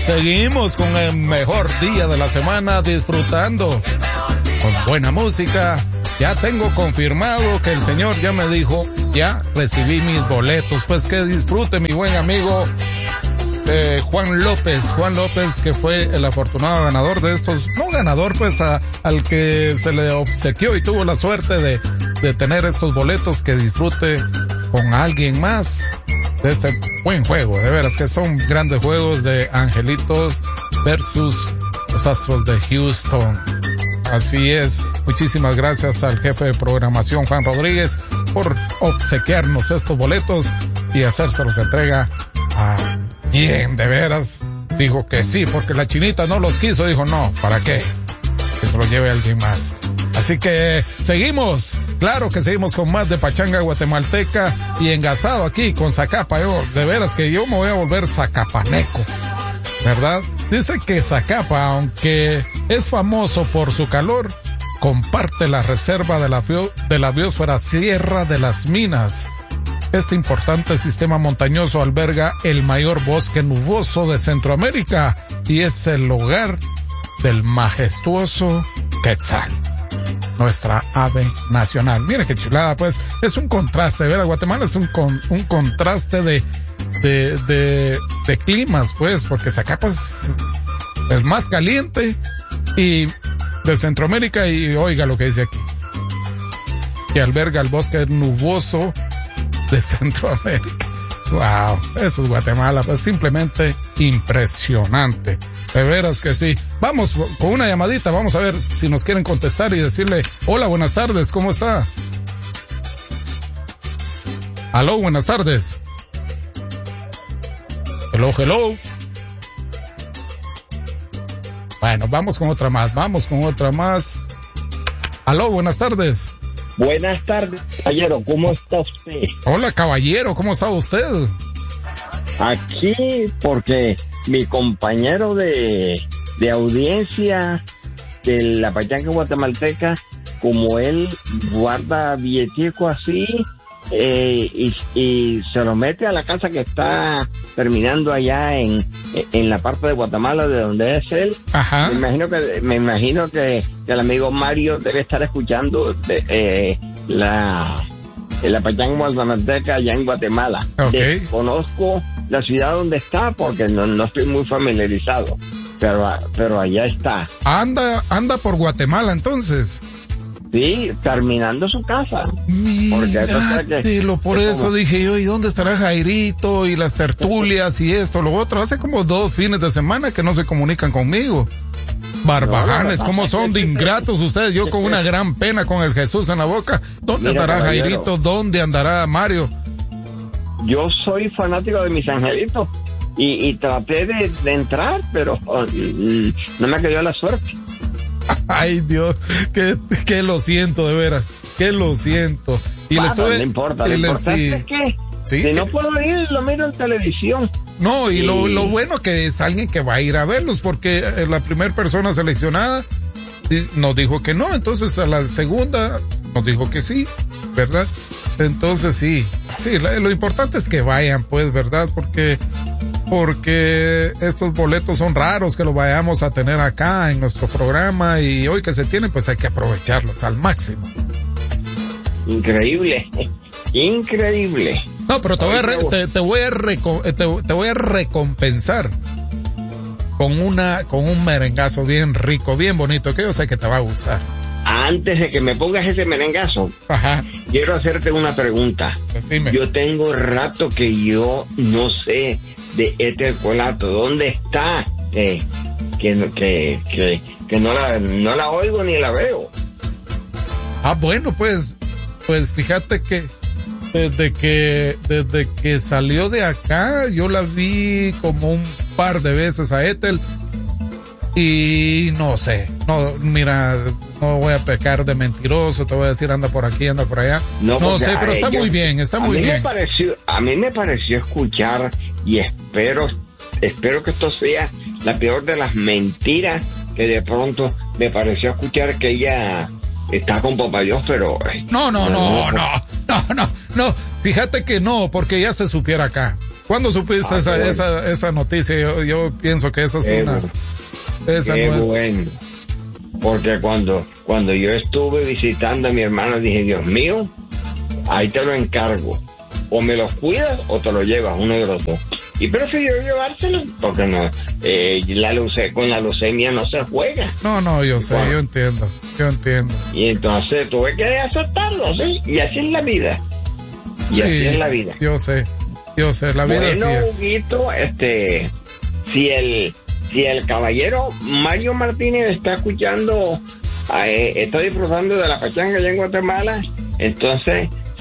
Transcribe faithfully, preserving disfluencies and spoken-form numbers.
Seguimos con el mejor día de la semana, disfrutando con buena música. Ya tengo confirmado que el señor ya me dijo, ya recibí mis boletos. Pues que disfrute mi buen amigo eh, Juan López. Juan López, que fue el afortunado ganador de estos, no ganador, pues a, al que se le obsequió y tuvo la suerte de, de tener estos boletos, que disfrute con alguien más de este buen juego. De veras que son grandes juegos de Angelitos versus los Astros de Houston. Así es. Muchísimas gracias al jefe de programación, Juan Rodríguez, por obsequiarnos estos boletos y hacérselos entrega a quien de veras dijo que sí, porque la chinita no los quiso, dijo no, ¿para qué? Que se lo lleve alguien más. Así que seguimos, claro que seguimos con más de Pachanga Guatemalteca y engasado aquí con Zacapa. Yo, de veras que yo me voy a volver zacapaneco, ¿verdad? Dice que Zacapa, aunque es famoso por su calor, comparte la reserva de la, bio, de la biosfera Sierra de las Minas. Este importante sistema montañoso alberga el mayor bosque nuboso de Centroamérica y es el hogar del majestuoso quetzal, nuestra ave nacional. Mira qué chulada, pues es un contraste, ¿verdad? Guatemala es un, con, un contraste de, de, de, de climas, pues, porque Zacapa es el más caliente y de Centroamérica, y oiga lo que dice aquí, que alberga el bosque nuboso de Centroamérica. Wow, eso es Guatemala, pues simplemente impresionante. De veras que sí. Vamos con una llamadita, vamos a ver si nos quieren contestar y decirle, hola, buenas tardes, ¿cómo está? Aló, buenas tardes. Hello, hello. Bueno, vamos con otra más, vamos con otra más. Aló, buenas tardes. Buenas tardes, caballero, ¿cómo está usted? Hola, caballero, ¿cómo está usted? Aquí, porque mi compañero de, de audiencia de la Pachanga Guatemalteca, como él guarda billetico así, eh, y, y se lo mete a la casa que está terminando allá en, en la parte de Guatemala de donde es él. Ajá. Me imagino que, me imagino que, que el amigo Mario debe estar escuchando de, eh, la, la Pachanga Guatemalteca allá en Guatemala. Okay. Conozco la ciudad donde está porque no, no estoy muy familiarizado, pero, pero allá está. Anda, anda por Guatemala entonces. Sí, terminando su casa. Míratelo, por eso como... dije yo, ¿y dónde estará Jairito y las tertulias y esto, lo otro? Hace como dos fines de semana que no se comunican conmigo. Barbaganes, ¿cómo son de ingratos ustedes? Yo con una gran pena, con el Jesús en la boca. ¿Dónde Mira, andará caballero. Jairito? ¿Dónde andará Mario? Yo soy fanático de mis angelitos y, y traté de, de entrar, pero oh, no me cayó la suerte. Ay, Dios, que, que lo siento, de veras, que lo siento. Y bueno, estuve, no importa, lo importante sí, es que ¿sí? si no puedo ir, lo miro en televisión. No, y, y... Lo, lo bueno que es alguien que va a ir a verlos, porque la primera persona seleccionada nos dijo que no, entonces a la segunda nos dijo que sí, ¿verdad? Entonces sí, sí, lo, lo importante es que vayan, pues, ¿verdad? Porque... porque estos boletos son raros que los vayamos a tener acá en nuestro programa y hoy que se tienen, pues hay que aprovecharlos al máximo. Increíble, increíble. No, pero te voy a, re, te, te voy a, reco, te, te voy a recompensar con una, con un merengazo bien rico, bien bonito, que yo sé que te va a gustar. Antes de que me pongas ese merengazo, Ajá. quiero hacerte una pregunta. Decime. Yo tengo rato que yo no sé de este colato, ¿dónde está? Eh, que, que, que, que no la, no la oigo ni la veo. Ah, bueno, pues, pues fíjate que desde que, desde que salió de acá, yo la vi como un par de veces a Ethel y no sé, no, mira, no voy a pecar de mentiroso, te voy a decir anda por aquí, anda por allá. No, no sé, pero está yo, muy bien, está muy bien. Me pareció, a mí me pareció escuchar y espero, espero que esto sea la peor de las mentiras, que de pronto me pareció escuchar que ella está con Papá Dios, pero... No, no, no, no, no, no, no, fíjate que no, porque ella se supiera acá. ¿Cuándo supiste Ah, esa, bueno. esa, esa noticia? Yo, yo pienso que esa es Qué una... bu- Esa Qué no es... bueno. Porque cuando, cuando yo estuve visitando a mi hermano, dije, Dios mío, ahí te lo encargo. O me lo cuidas o te lo llevas, uno de los dos. Y prefirió llevárselo, porque no, eh, la leuce- con la leucemia no se juega. No, no, yo sé, Bueno. yo entiendo, yo entiendo. Y entonces tuve que aceptarlo, ¿sí? Y así es la vida. Y Sí, así es la vida. yo sé, yo sé, la vida Bueno, así es. Huguito, este, si el, si el caballero Mario Martínez está escuchando, eh, está disfrutando de la pachanga allá en Guatemala, entonces